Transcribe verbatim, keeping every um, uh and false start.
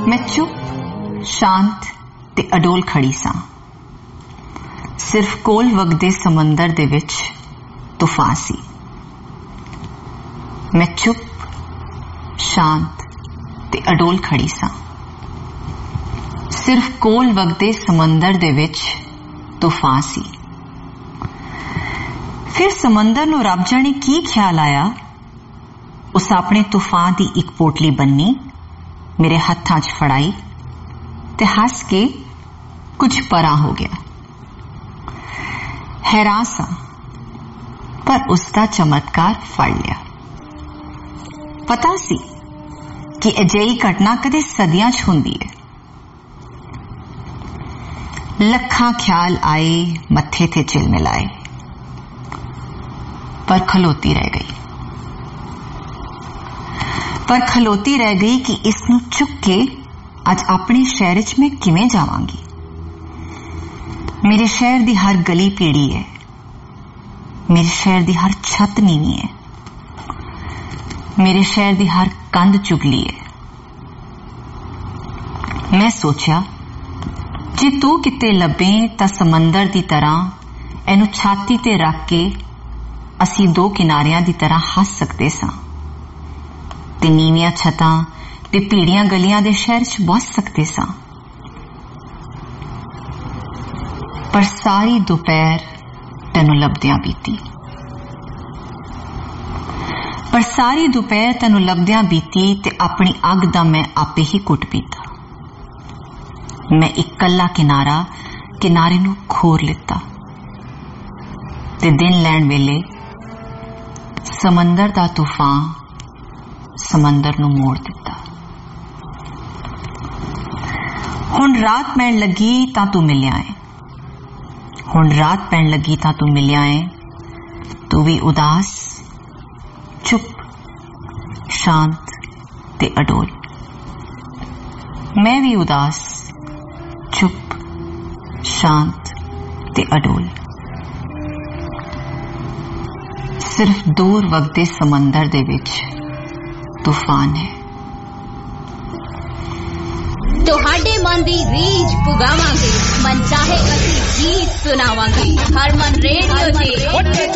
मैं चुप शांत ते अडोल खड़ी सां। सिर्फ कोल वगदे समंदर दे विच तूफान सी। मैं चुप शांत ते अडोल खड़ी सां। सिर्फ कोल वगदे समंदर दे विच तूफान सी। फिर समंदर नूं रब जाने की ख्याल आया, उस अपने तूफान दी एक पोटली बन्नी मेरे हत्थां च फड़ाई ते हस के कुछ परा हो गया। हैरान सा पर उसका चमत्कार फड़ लिया। पता सी कि अजिही घटना कदे सदियां च हुंदी है। लखां ख्याल आए मत्थे ते चिल मिलाए, पर खलोती रह गई पर खलोती रह गई कि इसनूं चुक के अज अपने शहर च मैं किवें जावांगी। मेरे शहर दी हर गली पीड़ी है, मेरे शहर दी हर छत नीवी है, मेरे शहर दी हर कंध चुगली है। मैं सोचा जे तू किते लभे तां समंदर दी तरह इनू छाती ते रख के असी दो किनारियां दी तरह हस सकते सां ते नीवियां छतां ते पीड़ियां गलियां दे शहर च बस सकते सां। पर सारी दोपहर तैनू लभदियां बीती पर सारी दोपहर तैनू लभदियां बीती ते अपनी अग दा मैं आपे ही कुट पीता। मैं एक कल्ला किनारा किनारे नू खोर लिता ते दिन लैण वेले समंदर दा तूफान समंदर नू मोड़ दिता। हुण रात पैण लगी तां तू मिलिया है, हुण रात पैण लगी तां तू मिलिया है। तू भी उदास चुप शांत ते अडोल। मैं भी उदास चुप शांत ते अडोल। सिर्फ दूर वगदे समंदर दे विच तूफान है। तुहाडे मन दी रीझ पुगावांगे, मन चाहे असी गीत सुनावांगे। हरमन रेडियो ते